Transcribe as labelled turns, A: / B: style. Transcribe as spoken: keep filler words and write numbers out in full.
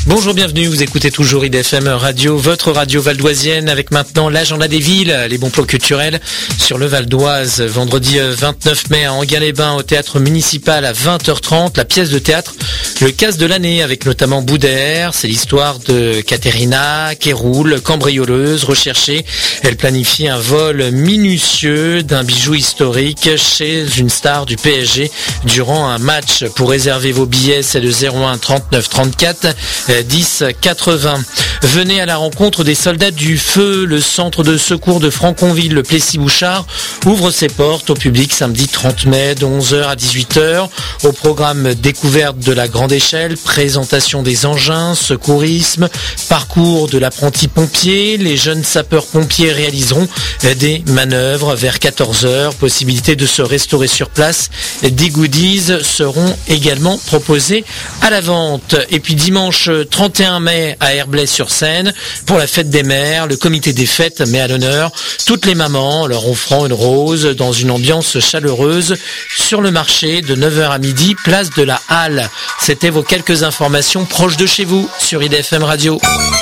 A: Bonjour, bienvenue, vous écoutez toujours I D F M Radio, votre radio valdoisienne, avec maintenant l'agenda des villes, les bons plans culturels sur le Val d'Oise. Vendredi vingt-neuf mai à Enghien-les-Bains au théâtre municipal à vingt heures trente, la pièce de théâtre Le casse de l'année avec notamment Boudère. C'est l'histoire de Caterina qui roule, cambrioleuse, recherchée. Elle planifie un vol minutieux d'un bijou historique chez une star du P S G durant un match. Pour réserver vos billets, c'est le zéro un trente-neuf trente-quatre dix quatre-vingts. Venez à la rencontre des soldats du feu. Le centre de secours de Franconville, le Plessis-Bouchard, ouvre ses portes au public samedi trente mai de onze heures à dix-huit heures. Au programme découverte de la grande échelle, présentation des engins, secourisme, parcours de l'apprenti pompier. Les jeunes sapeurs-pompiers réaliseront des manœuvres vers quatorze heures. Possibilité de se restaurer sur place. Des goodies seront également proposés à la vente. Et puis dimanche trente et un mai à Herblay-sur-Seine, pour la fête des mères, le comité des fêtes met à l'honneur toutes les mamans, leur offrant une rose dans une ambiance chaleureuse sur le marché de neuf heures à midi, place de la Halle. C'était vos quelques informations proches de chez vous sur I D F M Radio.